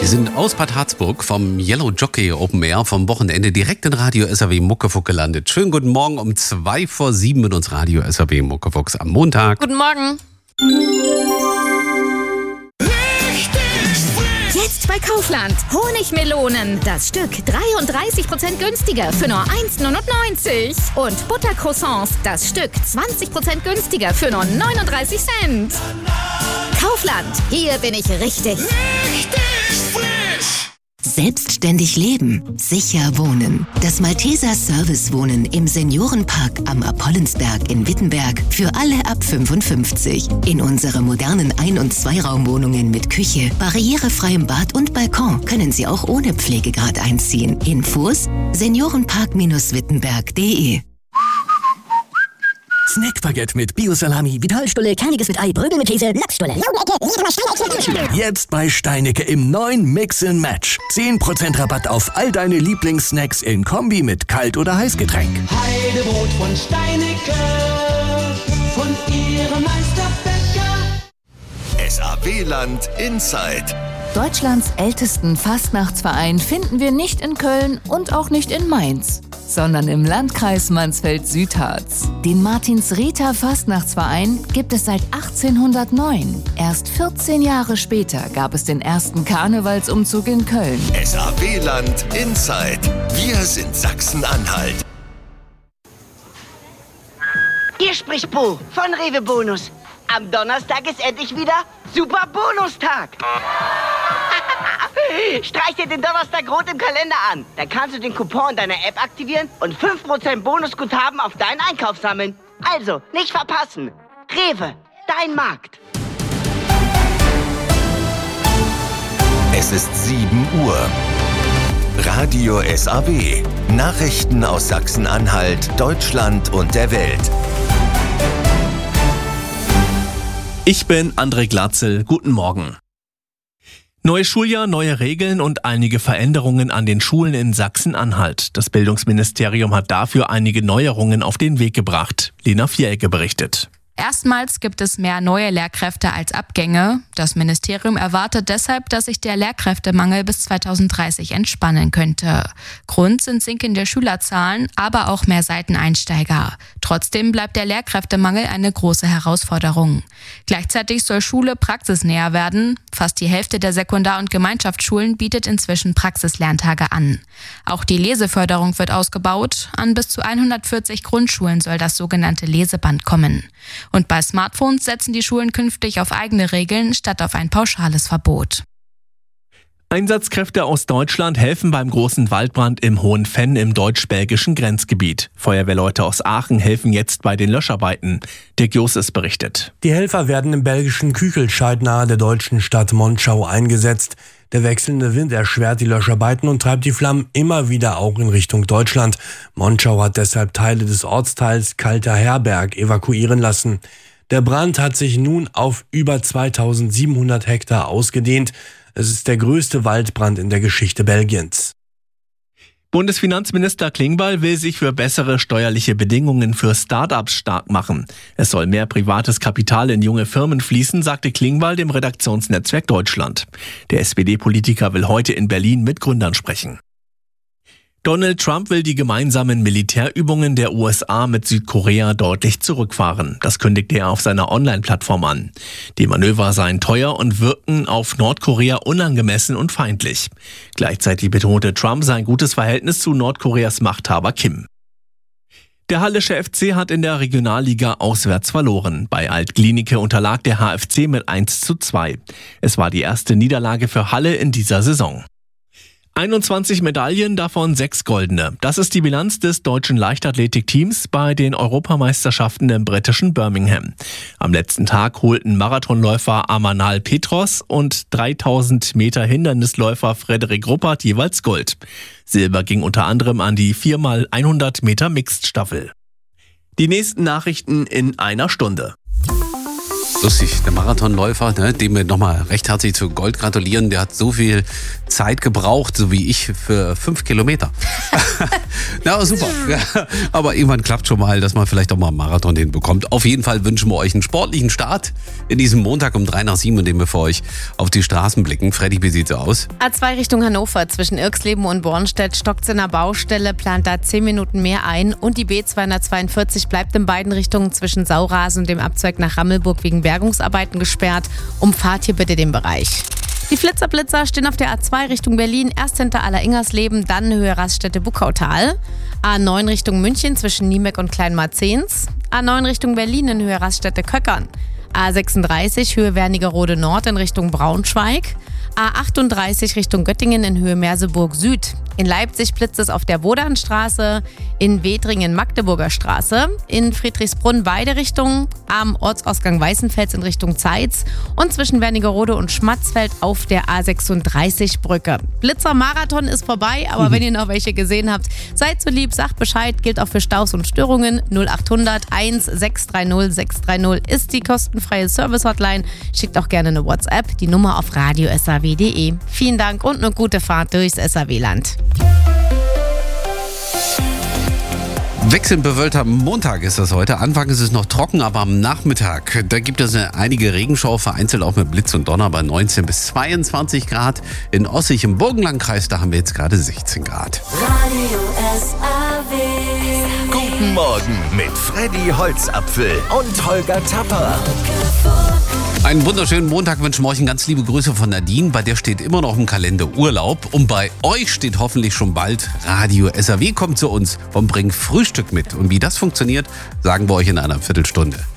Wir sind aus Bad Harzburg vom Yellow Jockey Open Air vom Wochenende direkt in Radio SAW Muckefuck gelandet. Schönen guten Morgen um 7:02 mit uns Radio SAW Muckefucks am Montag. Guten Morgen. Jetzt bei Kaufland. Honigmelonen. Das Stück 33% günstiger für nur 1,99 €. Und Buttercroissants. Das Stück 20% günstiger für nur 39 Cent. Kaufland. Hier bin ich richtig. Selbstständig leben, sicher wohnen. Das Malteser Service Wohnen im Seniorenpark am Apollensberg in Wittenberg für alle ab 55. In unsere modernen Ein- und Zweiraumwohnungen mit Küche, barrierefreiem Bad und Balkon können Sie auch ohne Pflegegrad einziehen. Infos: seniorenpark-wittenberg.de. Snackbaguette mit Bio-Salami, Vitalstulle, kerniges mit Ei, Brögel mit Käse, Lachsstulle. jetzt bei Steinecke im neuen Mix & Match. 10% Rabatt auf all deine Lieblingssnacks in Kombi mit Kalt- oder Heißgetränk. Heidebrot von Steinecke, von ihrem Meisterbäcker. SAW-Land Inside. Deutschlands ältesten Fastnachtsverein finden wir nicht in Köln und auch nicht in Mainz, sondern im Landkreis Mansfeld-Südharz. Den Martins-Rita Fastnachtsverein gibt es seit 1809. Erst 14 Jahre später gab es den ersten Karnevalsumzug in Köln. SAW-Land Inside. Wir sind Sachsen-Anhalt. Hier spricht Bo von Rewe Bonus. Am Donnerstag ist endlich wieder Super Bonustag. Streich dir den Donnerstag rot im Kalender an. Dann kannst du den Coupon in deiner App aktivieren und 5% Bonusguthaben auf deinen Einkauf sammeln. Also, nicht verpassen. Rewe, dein Markt. Es ist 7 Uhr. Radio SAW. Nachrichten aus Sachsen-Anhalt, Deutschland und der Welt. Ich bin André Glatzel. Guten Morgen. Neues Schuljahr, neue Regeln und einige Veränderungen an den Schulen in Sachsen-Anhalt. Das Bildungsministerium hat dafür einige Neuerungen auf den Weg gebracht. Lena Vierecke berichtet. Erstmals gibt es mehr neue Lehrkräfte als Abgänge. Das Ministerium erwartet deshalb, dass sich der Lehrkräftemangel bis 2030 entspannen könnte. Grund sind sinkende Schülerzahlen, aber auch mehr Seiteneinsteiger. Trotzdem bleibt der Lehrkräftemangel eine große Herausforderung. Gleichzeitig soll Schule praxisnäher werden. Fast die Hälfte der Sekundar- und Gemeinschaftsschulen bietet inzwischen Praxislerntage an. Auch die Leseförderung wird ausgebaut. An bis zu 140 Grundschulen soll das sogenannte Leseband kommen. Und bei Smartphones setzen die Schulen künftig auf eigene Regeln statt auf ein pauschales Verbot. Einsatzkräfte aus Deutschland helfen beim großen Waldbrand im Hohenfenn im deutsch-belgischen Grenzgebiet. Feuerwehrleute aus Aachen helfen jetzt bei den Löscharbeiten. Dirk Joses berichtet. Die Helfer werden im belgischen Küchelscheid nahe der deutschen Stadt Monschau eingesetzt. Der wechselnde Wind erschwert die Löscharbeiten und treibt die Flammen immer wieder auch in Richtung Deutschland. Monschau hat deshalb Teile des Ortsteils Kalter Herberg evakuieren lassen. Der Brand hat sich nun auf über 2700 Hektar ausgedehnt. Es ist der größte Waldbrand in der Geschichte Belgiens. Bundesfinanzminister Klingbeil will sich für bessere steuerliche Bedingungen für Start-ups stark machen. Es soll mehr privates Kapital in junge Firmen fließen, sagte Klingbeil dem Redaktionsnetzwerk Deutschland. Der SPD-Politiker will heute in Berlin mit Gründern sprechen. Donald Trump will die gemeinsamen Militärübungen der USA mit Südkorea deutlich zurückfahren. Das kündigte er auf seiner Online-Plattform an. Die Manöver seien teuer und wirkten auf Nordkorea unangemessen und feindlich. Gleichzeitig betonte Trump sein gutes Verhältnis zu Nordkoreas Machthaber Kim. Der Hallische FC hat in der Regionalliga auswärts verloren. Bei Alt-Glienicke unterlag der HFC mit 1:2. Es war die erste Niederlage für Halle in dieser Saison. 21 Medaillen, davon 6 goldene. Das ist die Bilanz des deutschen Leichtathletikteams bei den Europameisterschaften im britischen Birmingham. Am letzten Tag holten Marathonläufer Amanal Petros und 3000 Meter Hindernisläufer Frederik Ruppert jeweils Gold. Silber ging unter anderem an die 4x100 Meter Mixed-Staffel. Die nächsten Nachrichten in einer Stunde. Lustig, der Marathonläufer, ne, dem wir nochmal recht herzlich zu Gold gratulieren, der hat so viel Zeit gebraucht, so wie ich, für 5 Kilometer. Na, super. Ja, aber irgendwann klappt schon mal, dass man vielleicht auch mal einen Marathon hinbekommt. Auf jeden Fall wünschen wir euch einen sportlichen Start in diesem Montag um 3:07, in dem wir für euch auf die Straßen blicken. Freddy, wie sieht's aus? A2 Richtung Hannover zwischen Irxleben und Bornstedt stockt in der Baustelle, plant da 10 Minuten mehr ein. Und die B242 bleibt in beiden Richtungen zwischen Saurasen und dem Abzweig nach Rammelburg wegen Bergungsarbeiten gesperrt. Umfahrt hier bitte den Bereich. Die Flitzer stehen auf der A2 Richtung Berlin, erst hinter Alleringersleben, dann Höhe Raststätte Buckautal. A9 Richtung München zwischen Niemeck und Kleinmarzens. A9 Richtung Berlin in Höhe Raststätte Köckern. A36 Höhe Wernigerode Nord in Richtung Braunschweig. A38 Richtung Göttingen in Höhe Merseburg Süd. In Leipzig blitzt es auf der Wodanstraße, in Wedringen Magdeburger Straße, in Friedrichsbrunn beide Richtungen, am Ortsausgang Weißenfels in Richtung Zeitz und zwischen Wernigerode und Schmatzfeld auf der A36 Brücke. Blitzer-Marathon ist vorbei, aber wenn ihr noch welche gesehen habt, seid so lieb, sagt Bescheid, gilt auch für Staus und Störungen. 0800 1630 630 ist die kostenfreie Service-Hotline. Schickt auch gerne eine WhatsApp, die Nummer auf radio.saw.de. Vielen Dank und eine gute Fahrt durchs SAW-Land. Wechselnd bewölkter Montag ist das heute. Anfang ist es noch trocken, aber am Nachmittag, da gibt es einige Regenschauer, vereinzelt auch mit Blitz und Donner bei 19 bis 22 Grad. In Ossig im Burgenlandkreis, da haben wir jetzt gerade 16 Grad. Radio SAW. Guten Morgen mit Freddy Holzapfel und Holger Tapper. Einen wunderschönen Montag wünschen wir euch, ganz liebe Grüße von Nadine. Bei der steht immer noch im Kalender Urlaub. Und bei euch steht hoffentlich schon bald Radio SAW kommt zu uns und bringt Frühstück mit. Und wie das funktioniert, sagen wir euch in einer Viertelstunde.